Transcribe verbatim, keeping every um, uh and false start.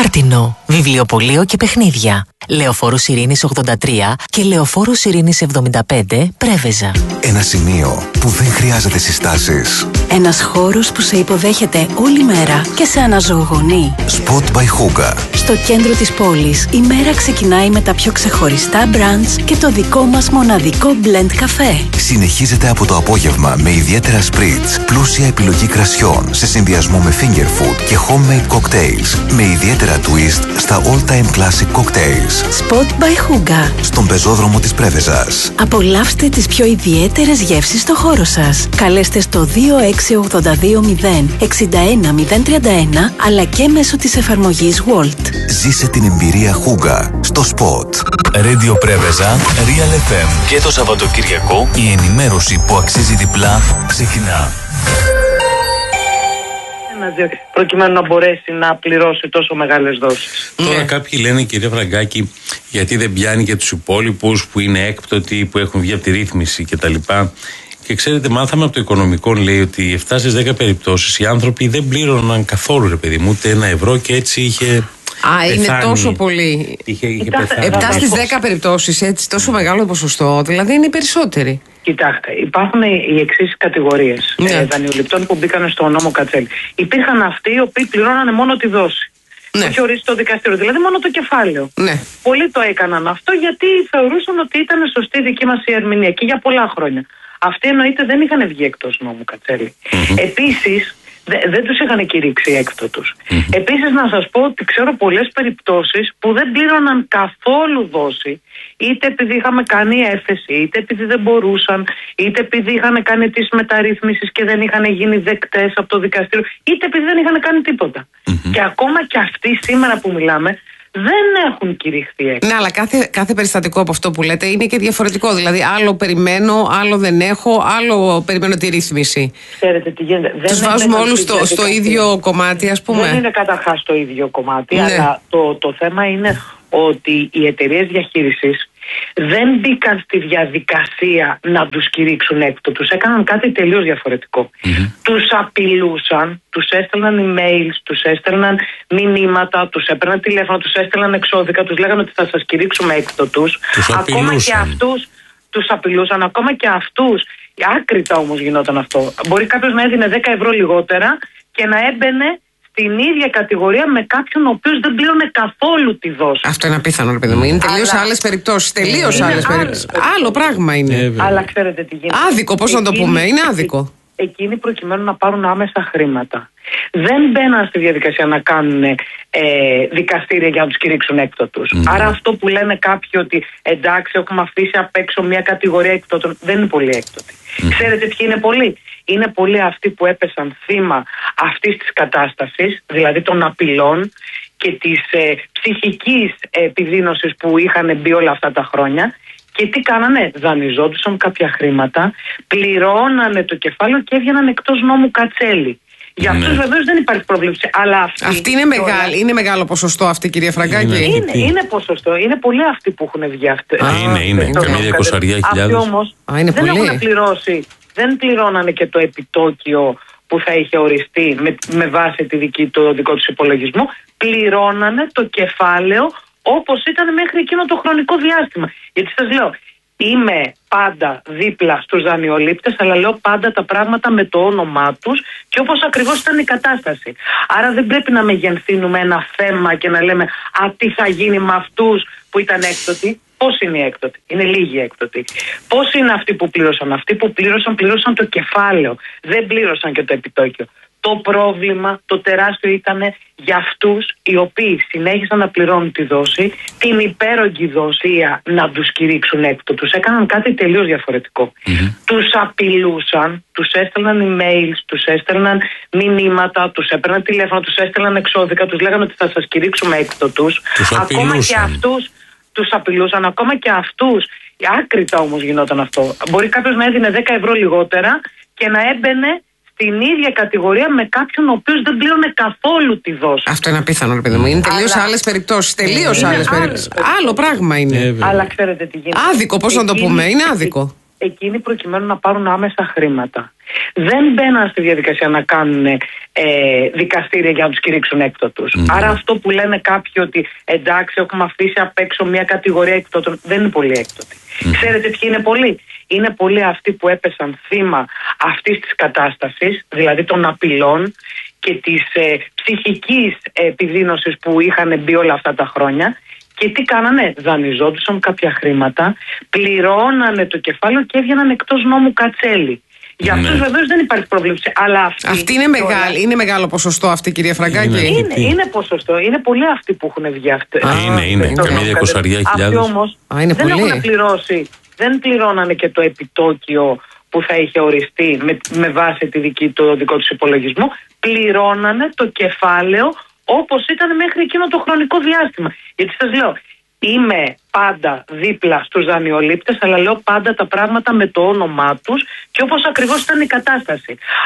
Χάρτινο, βιβλιοπωλείο και παιχνίδια. Λεωφόρος Ειρήνης ογδόντα τρία και Λεωφόρος Ειρήνης εβδομήντα πέντε, Πρέβεζα. Ένα σημείο που δεν χρειάζεται συστάσεις. Ένας χώρος που σε υποδέχεται όλη μέρα και σε αναζωογονεί. Spot by Hooga. Στο κέντρο της πόλης, η μέρα ξεκινάει με τα πιο ξεχωριστά brunch και το δικό μας μοναδικό blend καφέ. Συνεχίζεται από το απόγευμα με ιδιαίτερα spritz, πλούσια επιλογή κρασιών σε συνδυασμό με finger food και homemade cocktails με ιδιαίτερα twist στα all-time classic cocktails. Spot by Hooga. Στον πεζόδρομο της Πρέβεζας. Απολαύστε τις πιο ιδιαίτερες γεύσεις στο χώρο σας. Καλέστε στο δύο έξι ογδόντα δύο μηδέν εξήντα ένα μηδέν τριάντα ένα αλλά και μέσω της εφαρμογής Walt. Ζήσε την εμπειρία Hooga στο Spot. Radio Πρέβεζα, Real εφ εμ. Και το Σαββατοκύριακο η ενημέρωση που αξίζει διπλά ξεκινά. Προκειμένου να μπορέσει να πληρώσει τόσο μεγάλες δόσεις. Τώρα ναι. Κάποιοι λένε, κύριε Φραγκάκη, γιατί δεν πιάνει και τους υπόλοιπους που είναι έκπτωτοι, που έχουν βγει από τη ρύθμιση κτλ. Και ξέρετε, μάθαμε από το οικονομικό, λέει ότι επτά στις δέκα περιπτώσεις οι άνθρωποι δεν πλήρωναν καθόλου, ρε παιδί μου, ούτε ένα ευρώ και έτσι είχε. Α, πεθάνει. Είναι τόσο πολύ. Είχε, είχε επτά στις δέκα περιπτώσεις, έτσι, τόσο μεγάλο ποσοστό, δηλαδή είναι οι περισσότεροι. Κοιτάξτε, υπάρχουν οι εξής κατηγορίες ναι. ε, δανειοληπτών που μπήκαν στο νόμο Κατσέλη. Υπήρχαν αυτοί οι οποίοι πληρώνανε μόνο τη δόση. Ναι. Που είχε ορίσει το δικαστήριο, δηλαδή μόνο το κεφάλαιο. Ναι. Πολλοί το έκαναν αυτό γιατί θεωρούσαν ότι ήταν σωστή η δική μας η ερμηνεία και για πολλά χρόνια. Αυτοί εννοείται δεν είχαν βγει εκτός νόμου Κατσέλη. Mm-hmm. Επίσης, Δε, δεν τους είχαν κηρύξει έκπτωτους. Mm-hmm. Επίσης να σας πω ότι ξέρω πολλές περιπτώσεις που δεν πλήρωναν καθόλου δόση, είτε επειδή είχαμε κάνει έφεση, είτε επειδή δεν μπορούσαν, είτε επειδή είχαν κάνει τις μεταρρύθμισεις και δεν είχαν γίνει δεκτές από το δικαστήριο, είτε επειδή δεν είχαν κάνει τίποτα. Mm-hmm. Και ακόμα και αυτοί σήμερα που μιλάμε δεν έχουν κηρυχθεί έκπτωτοι. Ναι, αλλά κάθε, κάθε περιστατικό από αυτό που λέτε είναι και διαφορετικό. Δηλαδή, άλλο περιμένω, άλλο δεν έχω, άλλο περιμένω τη ρύθμιση. Ξέρετε τι γίνεται. Τους βάζουμε όλους στο, στο ίδιο κομμάτι, ας πούμε. Δεν είναι καταρχάς το ίδιο κομμάτι, ναι. αλλά το, το θέμα είναι ότι οι εταιρείες διαχείρισης δεν μπήκαν στη διαδικασία να τους κηρύξουν έκπτωτους. Έκαναν κάτι τελείως διαφορετικό. Mm-hmm. Τους απειλούσαν, τους έστελναν emails, τους έστελναν μηνύματα, τους έπαιρναν τηλέφωνα, τους έστελναν εξώδικα, τους λέγανε ότι θα σας κηρύξουμε έκπτωτους. Ακόμα και αυτούς τους απειλούσαν, ακόμα και αυτούς. Άκρητα όμως γινόταν αυτό. Μπορεί κάποιος να έδινε δέκα ευρώ λιγότερα και να έμπαινε στην ίδια κατηγορία με κάποιον ο οποίος δεν πλήρωνε καθόλου τη δόση. Αυτό είναι απίθανο, ρε παιδί μου. Είναι τελείως άλλες περιπτώσεις. Τελείως άλλες περιπτώσεις. Άλλο πράγμα είναι. Ε, Αλλά ξέρετε τι γίνεται. Άδικο, πώς να το πούμε. Είναι άδικο. Εκείνοι προκειμένου να πάρουν άμεσα χρήματα δεν μπαίναν στη διαδικασία να κάνουν ε, δικαστήρια για να τους κηρύξουν έκπτωτους. Mm. Άρα αυτό που λένε κάποιοι ότι εντάξει έχουμε αφήσει απ' έξω μια κατηγορία έκπτωτων, δεν είναι πολύ έκπτωτοι. Mm. Ξέρετε ποιοι είναι πολλοί? Είναι πολλοί αυτοί που έπεσαν θύμα αυτής της κατάστασης, δηλαδή των απειλών και της ε, ψυχικής επιδείνωσης που είχαν μπει όλα αυτά τα χρόνια. Και τι κάνανε? Δανειζόντουσαν κάποια χρήματα, πληρώνανε το κεφάλαιο και έβγαιναν εκτός νόμου Κατσέλη. Για αυτούς ναι. βεβαίως δεν υπάρχει πρόβλημα. Αλλά αυτοί, αυτή είναι, μεγάλη, είναι μεγάλο ποσοστό αυτή, κυρία Φραγκάκη. Είναι, είναι, είναι ποσοστό. Είναι πολλοί αυτοί που έχουν βγει αυτοί. Α, είναι, είναι. Καμία εικοσαριά χιλιάδες. Αυτοί όμως Α, είναι δεν πολύ. έχουν πληρώσει, δεν πληρώνανε και το επιτόκιο που θα είχε οριστεί με, με βάση τη δική, το δικό τους υπολογισμό. Πληρώνανε το κεφάλαιο όπως ήταν μέχρι εκείνο το χρονικό διάστημα. Γιατί σας λέω, είμαι πάντα δίπλα στους δανειολήπτες, αλλά λέω πάντα τα πράγματα με το όνομά τους και όπως ακριβώς ήταν η κατάσταση. Άρα δεν πρέπει να μεγενθύνουμε ένα θέμα και να λέμε «Α, τι θα γίνει με αυτούς που ήταν έκπτωτοι». Πώς είναι οι έκπτωτοι? Είναι λίγοι έκπτωτοι. Πώς είναι αυτοί που πλήρωσαν? Αυτοί που πλήρωσαν, πλήρωσαν το κεφάλαιο. Δεν πλήρωσαν και το επιτόκιο. Το πρόβλημα, το τεράστιο ήταν για αυτούς οι οποίοι συνέχισαν να πληρώνουν τη δόση, την υπέρογγη δοσία να τους κηρύξουν έκπτωτους. Έκαναν κάτι τελείως διαφορετικό. Mm-hmm. Τους απειλούσαν, τους έστελναν emails, τους έστελναν μηνύματα, τους έπαιρναν τηλέφωνα, τους έστελναν εξώδικα, τους λέγανε ότι θα σας κηρύξουμε έκπτωτους. Ακόμα και αυτούς τους απειλούσαν, ακόμα και αυτούς. Άκρητα όμως γινόταν αυτό. Μπορεί κάποιος να έδινε δέκα ευρώ λιγότερα και να έμπαινε στην ίδια κατηγορία με κάποιον ο οποίος δεν πλήρωνε καθόλου τη δόση. Αυτό είναι απίθανο, ρε παιδί μου. Είναι τελείως άλλες περιπτώσεις. Τελείως άλλες περιπτώσεις. Άλλο πράγμα είναι. Αλλά ξέρετε τι γίνεται. Άδικο, πώς να το πούμε. Είναι άδικο. εκείνοι προκειμένου να πάρουν άμεσα χρήματα. Δεν μπαίναν στη διαδικασία να κάνουν ε, δικαστήρια για να τους κηρύξουν έκπτωτους. Mm. Άρα αυτό που λένε κάποιοι ότι εντάξει έχουμε αφήσει απ' έξω μια κατηγορία έκπτωτων, δεν είναι πολύ έκπτωτοι. Mm. Ξέρετε ποιοι είναι πολλοί? Είναι πολλοί αυτοί που έπεσαν θύμα αυτής της κατάστασης, δηλαδή των απειλών και της ε, ψυχικής επιδείνωσης που είχαν μπει όλα αυτά τα χρόνια. Και τι κάνανε? Δανειζόντουσαν κάποια χρήματα, πληρώνανε το κεφάλαιο και έβγαιναν εκτός νόμου κατσέλη. Για αυτούς ναι. βεβαίως δεν υπάρχει πρόβλημα. Αλλά αυτοί, αυτή είναι, μεγάλη, είναι μεγάλο ποσοστό αυτή, κυρία Φραγκάκη. Είναι, είναι, είναι ποσοστό. Είναι πολλοί αυτοί που έχουν βγει αυτοί. Α, είναι, είναι. Καμία εικοσαριά χιλιάδες. Αυτοί όμως Α, είναι δεν πολύ. έχουν πληρώσει, δεν πληρώνανε και το επιτόκιο που θα είχε οριστεί με, με βάση τη δική, το δικό τους υπολογισμό. Πληρώνανε το κεφάλαιο όπως ήταν μέχρι εκείνο το χρονικό διάστημα. Γιατί σας λέω, είμαι πάντα δίπλα στους δανειολήπτες, αλλά λέω πάντα τα πράγματα με το όνομά τους και όπως ακριβώς ήταν η κατάσταση.